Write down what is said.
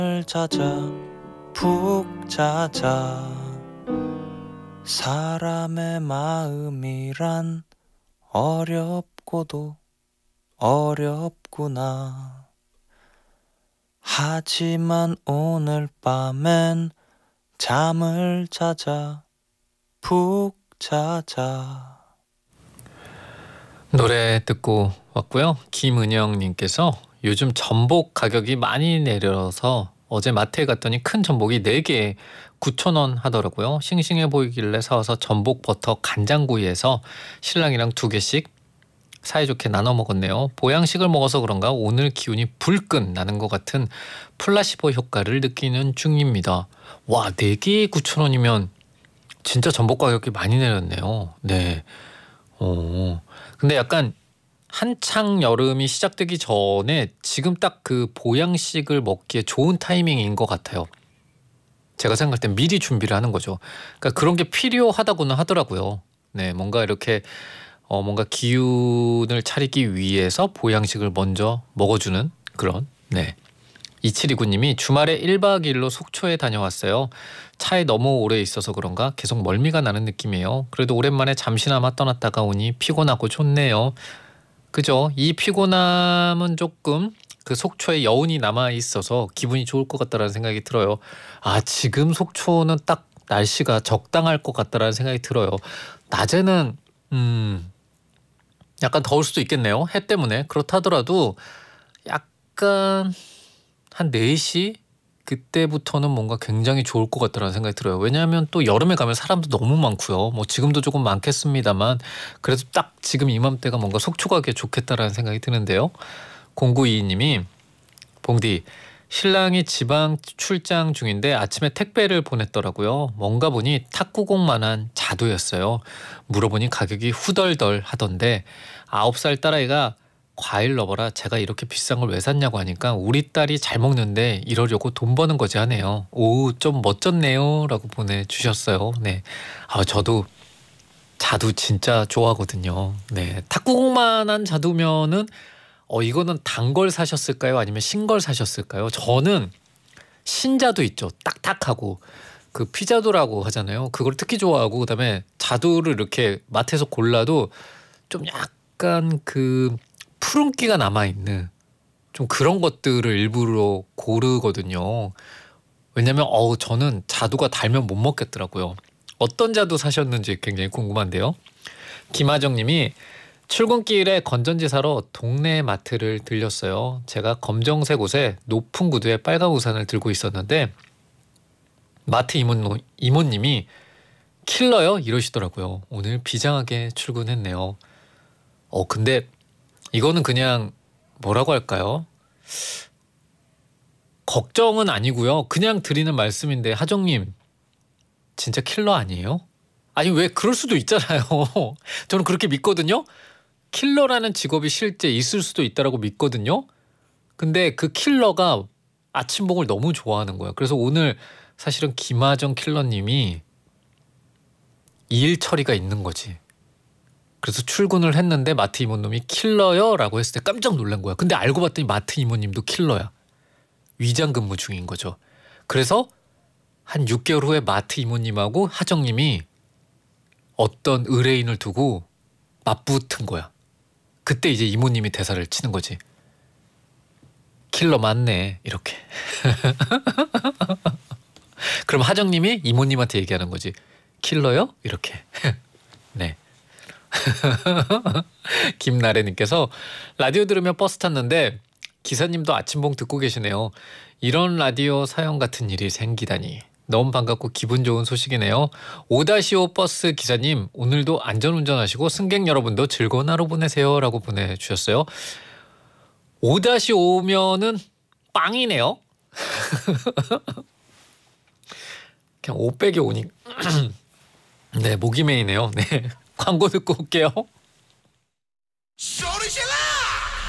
자자 푹 자자 사람의 마음이란 어렵고도 어렵구나. 하지만 오늘 밤엔 잠을 자자 푹 자자. 노래 듣고 왔고요. 김은영님께서 요즘 전복 가격이 많이 내려서 어제 마트에 갔더니 큰 전복이 4개에 9,000원 하더라고요. 싱싱해 보이길래 사와서 전복 버터 간장구이해서 신랑이랑 2개씩 사이좋게 나눠 먹었네요. 보양식을 먹어서 그런가 오늘 기운이 불끈 나는 것 같은 플라시보 효과를 느끼는 중입니다. 와, 4개에 9,000원이면 진짜 전복 가격이 많이 내렸네요. 네. 근데 약간 한창 여름이 시작되기 전에 지금 딱 그 보양식을 먹기에 좋은 타이밍인 것 같아요. 제가 생각할 땐 미리 준비를 하는 거죠. 그러니까 그런 게 필요하다고는 하더라고요. 네, 뭔가 이렇게 뭔가 기운을 차리기 위해서 보양식을 먼저 먹어주는 그런. 네. 2729님이 주말에 1박 2일로 속초에 다녀왔어요. 차에 너무 오래 있어서 그런가 계속 멀미가 나는 느낌이에요. 그래도 오랜만에 잠시나마 떠났다가 오니 피곤하고 좋네요. 그죠? 이 피곤함은 조금 그 속초에 여운이 남아 있어서 기분이 좋을 것 같다라는 생각이 들어요. 아, 지금 속초는 딱 날씨가 적당할 것 같다라는 생각이 들어요. 낮에는 약간 더울 수도 있겠네요. 해 때문에. 그렇다 하더라도 약간 한 4시 그때부터는 뭔가 굉장히 좋을 것 같다는 생각이 들어요. 왜냐하면 또 여름에 가면 사람도 너무 많고요. 뭐 지금도 조금 많겠습니다만 그래도 딱 지금 이맘때가 뭔가 속초 가기에 좋겠다라는 생각이 드는데요. 0922님이 봉디 신랑이 지방 출장 중인데 아침에 택배를 보냈더라고요. 뭔가 보니 탁구공만한 자두였어요. 물어보니 가격이 후덜덜 하던데 9살 딸아이가 과일 넣어라 제가 이렇게 비싼 걸 왜 샀냐고 하니까 우리 딸이 잘 먹는데 이러려고 돈 버는 거지 하네요. 오, 좀 멋졌네요 라고 보내주셨어요. 네, 저도 자두 진짜 좋아하거든요. 네, 탁구공만한 자두면은 이거는 단 걸 사셨을까요? 아니면 신 걸 사셨을까요? 저는 신자두 있죠. 딱딱하고 그 피자두라고 하잖아요. 그걸 특히 좋아하고 그다음에 자두를 이렇게 마트에서 골라도 좀 약간 그 푸른기가 남아있는 좀 그런 것들을 일부러 고르거든요. 왜냐면 저는 자두가 달면 못 먹겠더라고요. 어떤 자두 사셨는지 굉장히 궁금한데요. 김하정님이 출근길에 건전지 사러 동네 마트를 들렸어요. 제가 검정색 옷에 높은 구두에 빨간 우산을 들고 있었는데 마트 이모님이 킬러요? 이러시더라고요. 오늘 비장하게 출근했네요. 근데 이거는 그냥 뭐라고 할까요? 걱정은 아니고요. 그냥 드리는 말씀인데 하정님 진짜 킬러 아니에요? 아니 왜 그럴 수도 있잖아요. 저는 그렇게 믿거든요. 킬러라는 직업이 실제 있을 수도 있다라고 믿거든요. 근데 그 킬러가 아침봉을 너무 좋아하는 거예요. 그래서 오늘 사실은 김하정 킬러님이 일 처리가 있는 거지. 그래서 출근을 했는데 마트 이모님이 킬러요? 라고 했을 때 깜짝 놀란 거야. 근데 알고 봤더니 마트 이모님도 킬러야. 위장 근무 중인 거죠. 그래서 한 6개월 후에 마트 이모님하고 하정님이 어떤 의뢰인을 두고 맞붙은 거야. 그때 이제 이모님이 대사를 치는 거지. 킬러 맞네 이렇게. 그럼 하정님이 이모님한테 얘기하는 거지. 킬러요? 이렇게. 네. 김나래님께서 라디오 들으며 버스 탔는데 기사님도 아침봉 듣고 계시네요. 이런 라디오 사연 같은 일이 생기다니 너무 반갑고 기분 좋은 소식이네요. 5-5 버스 기사님 오늘도 안전운전하시고 승객 여러분도 즐거운 하루 보내세요 라고 보내주셨어요. 5-5면은 빵이네요. 그냥 5 빼기 5니 네, 목이 메이네요. 네, 광고 듣고 올게요.